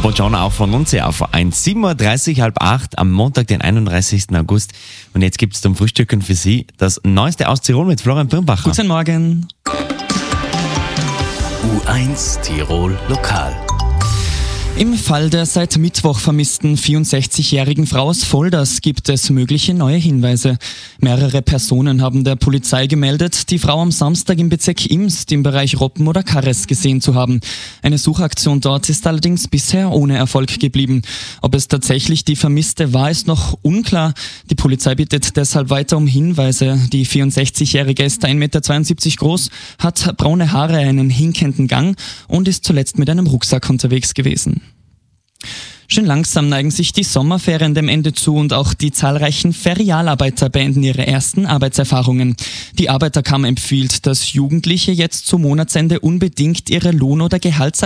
John auch von uns hier auf 7.30 Uhr, halb 8 am Montag, den 31. August. Und jetzt gibt es zum Frühstücken für Sie das Neueste aus Tirol mit Florian Birnbacher. Guten Morgen. U1 Tirol Lokal. Im Fall der seit Mittwoch vermissten 64-jährigen Frau aus Volders gibt es mögliche neue Hinweise. Mehrere Personen haben der Polizei gemeldet, die Frau am Samstag im Bezirk Imst im Bereich Roppen oder Karres gesehen zu haben. Eine Suchaktion dort ist allerdings bisher ohne Erfolg geblieben. Ob es tatsächlich die Vermisste war, ist noch unklar. Die Polizei bittet deshalb weiter um Hinweise. Die 64-jährige ist 1,72 Meter groß, hat braune Haare, einen hinkenden Gang und ist zuletzt mit einem Rucksack unterwegs gewesen. Schön langsam neigen sich die Sommerferien dem Ende zu und auch die zahlreichen Ferialarbeiter beenden ihre ersten Arbeitserfahrungen. Die Arbeiterkammer empfiehlt, dass Jugendliche jetzt zum Monatsende unbedingt ihre Lohn- oder